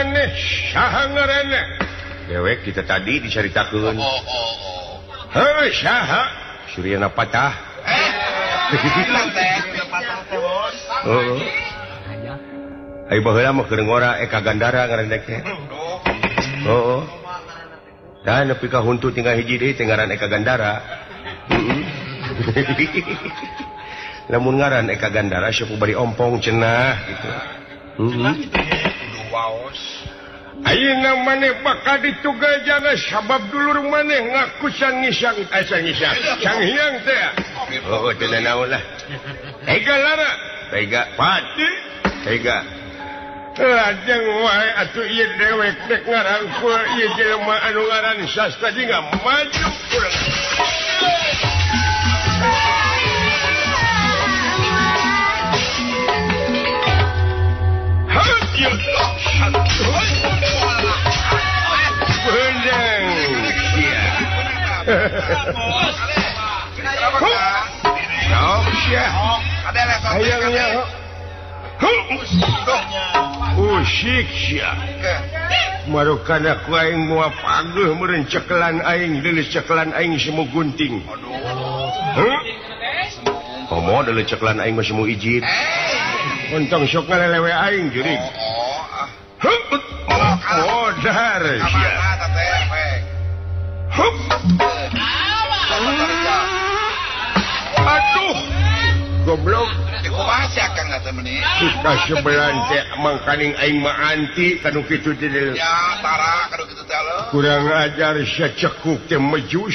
maneh saha ngaranna? Dewek kita tadi dicaritakeun. Heuh, saha? Suryana Patah. Heeh. Ai baheula mah keur ngora Eka Gandara ngaranna teh. Heeh. Da nepi ka huntu tinggal hiji deui teh ngaran Eka Gandara. Heeh. Lamun ngaran Eka Gandara sok bari ompong cenah gitu. Heeh. Ayeuna maneh bakal ditugajana sabab dulur maneh ngaku sangisang asangisang Sanghyang teh. Oh, teu naon lah. Tega lara, tega pati, tega. Lajeng wae atuh ieu dewek teh ngarangkul ieu jelema anu ngaran Sastra jingga maju urang. Hadir Benang sia. Sok sia. Hayangnya. Usik sia. Marukana ku aing moal pageuh meureun cekelan aing deuleu cekelan aing semu gunting. Heuh. Komo deuleu cekelan aing mah semu ijit. Untang sok ngalelewe aing jurig. Modar sia. Aduh. Goblok. Kumaha Kang eta meuni? Kita sebelan teh mangkaning aing mah anti kanu kitu teh. Ya, tara kanu kitu teh leuh. Kurang ajar sacekuk teh mejus.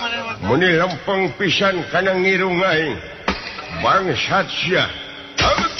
Muni lempeng pisan kana ngirung aing. Bangsat sia.